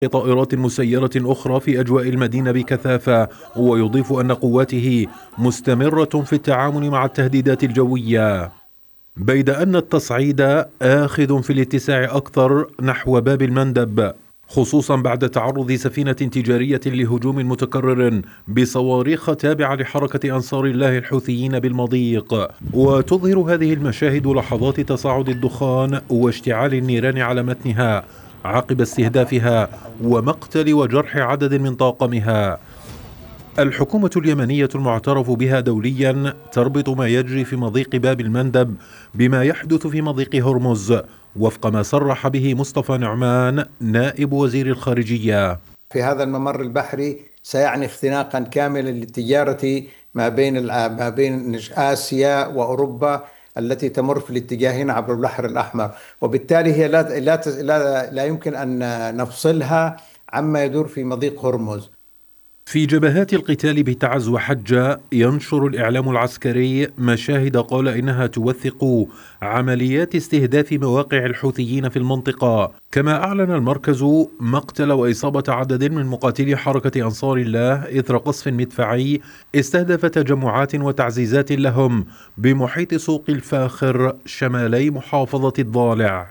طائرات مسيرة أخرى في أجواء المدينة بكثافة، ويضيف أن قواته مستمرة في التعامل مع التهديدات الجوية، بيد أن التصعيد آخذ في الاتساع أكثر نحو باب المندب، خصوصا بعد تعرض سفينة تجارية لهجوم متكرر بصواريخ تابعة لحركة أنصار الله الحوثيين بالمضيق. وتظهر هذه المشاهد لحظات تصاعد الدخان واشتعال النيران على متنها عقب استهدافها ومقتل وجرح عدد من طاقمها. الحكومة اليمنية المعترف بها دوليا تربط ما يجري في مضيق باب المندب بما يحدث في مضيق هرمز، وفق ما صرح به مصطفى نعمان نائب وزير الخارجية. في هذا الممر البحري سيعني اختناقا كاملا للتجارة ما بين آسيا وأوروبا التي تمر في الاتجاهين عبر البحر الأحمر، وبالتالي هي لا يمكن أن نفصلها عما يدور في مضيق هرمز. في جبهات القتال بتعز وحجة ينشر الإعلام العسكري مشاهد قال إنها توثق عمليات استهداف مواقع الحوثيين في المنطقة، كما أعلن المركز مقتل وإصابة عدد من مقاتلي حركة أنصار الله إثر قصف مدفعي استهدف تجمعات وتعزيزات لهم بمحيط سوق الفاخر شمالي محافظة الضالع.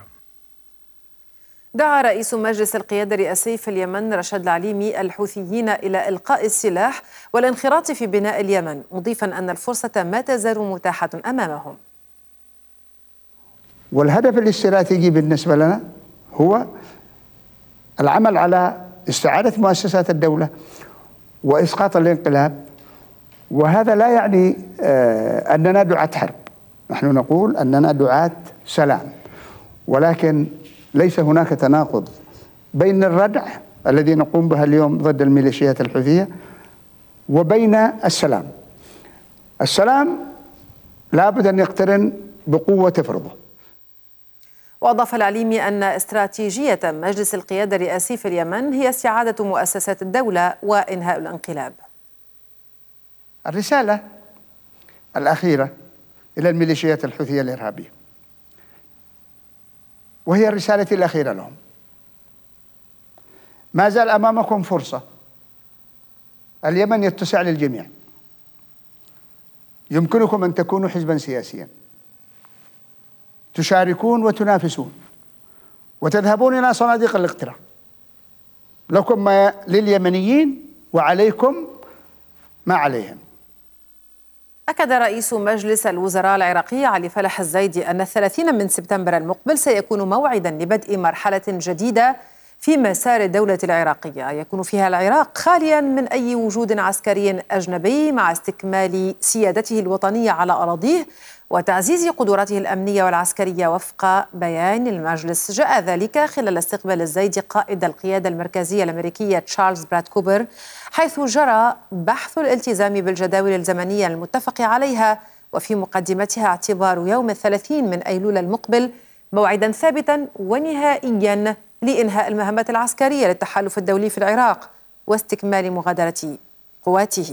دعا رئيس مجلس القيادة الرئاسي في اليمن رشاد العليمي الحوثيين إلى إلقاء السلاح والانخراط في بناء اليمن، مضيفا أن الفرصة ما تزال متاحة أمامهم. والهدف الاستراتيجي بالنسبة لنا هو العمل على استعادة مؤسسات الدولة وإسقاط الانقلاب، وهذا لا يعني أننا دعاة حرب، نحن نقول أننا دعاة سلام، ولكن ليس هناك تناقض بين الردع الذي نقوم بها اليوم ضد الميليشيات الحوثية وبين السلام. السلام لابد أن يقترن بقوة تفرضه. وأضاف العليمي أن استراتيجية مجلس القيادة الرئاسي في اليمن هي استعادة مؤسسات الدولة وإنهاء الانقلاب. الرسالة الأخيرة إلى الميليشيات الحوثية الإرهابية، وهي الرسالة الأخيرة لهم: ما زال أمامكم فرصة، اليمن يتسع للجميع، يمكنكم أن تكونوا حزبا سياسيا تشاركون وتنافسون وتذهبون إلى صناديق الاقتراع، لكم ما لليمنيين وعليكم ما عليهم. أكد رئيس مجلس الوزراء العراقي علي فلح الزايدي أن 30 من سبتمبر المقبل سيكون موعدا لبدء مرحلة جديدة في مسار الدولة العراقية يكون فيها العراق خاليا من أي وجود عسكري أجنبي، مع استكمال سيادته الوطنية على أراضيه وتعزيز قدراته الأمنية والعسكرية وفق بيان المجلس. جاء ذلك خلال استقبال الزايدي قائد القيادة المركزية الأمريكية تشارلز براد كوبر، حيث جرى بحث الالتزام بالجداول الزمنية المتفق عليها، وفي مقدمتها اعتبار يوم 30 من أيلول المقبل موعدا ثابتا ونهائيا لإنهاء المهمات العسكرية للتحالف الدولي في العراق واستكمال مغادرة قواته.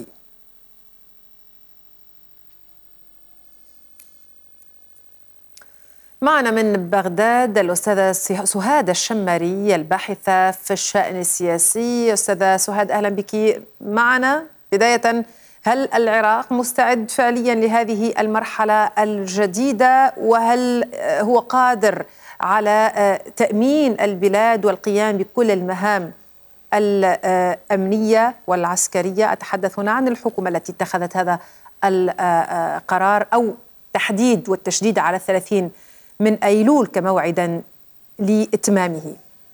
معنا من بغداد الأستاذة سهاد الشماري الباحثة في الشأن السياسي. أستاذة سهاد، أهلا بك معنا. بداية، هل العراق مستعد فعليا لهذه المرحلة الجديدة، وهل هو قادر على تأمين البلاد والقيام بكل المهام الأمنية والعسكرية؟ أتحدث هنا عن الحكومة التي اتخذت هذا القرار أو تحديد والتشديد على 30 من أيلول كموعدا لإتمامه.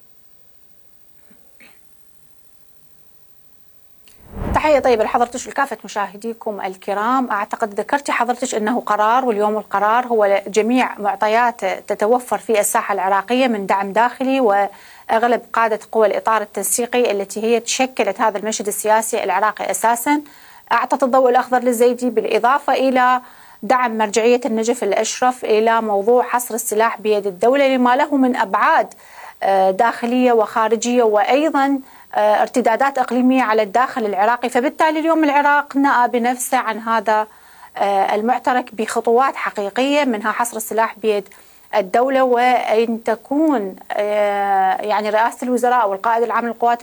تحية طيبة لحضرتك ولكافة مشاهديكم الكرام. أعتقد ذكرتي حضرتك أنه قرار، واليوم القرار هو جميع معطيات تتوفر في الساحة العراقية من دعم داخلي وأغلب قادة قوى الإطار التنسيقي التي هي تشكلت هذا المشهد السياسي العراقي أساسا، أعطت الضوء الأخضر للزيدي، بالإضافة إلى دعم مرجعية النجف الأشرف إلى موضوع حصر السلاح بيد الدولة لما له من أبعاد داخلية وخارجية وأيضا ارتدادات إقليمية على الداخل العراقي. فبالتالي اليوم العراق نأى بنفسه عن هذا المعترك بخطوات حقيقية، منها حصر السلاح بيد الدولة، وأن تكون يعني رئاسة الوزراء والقائد العام للقوات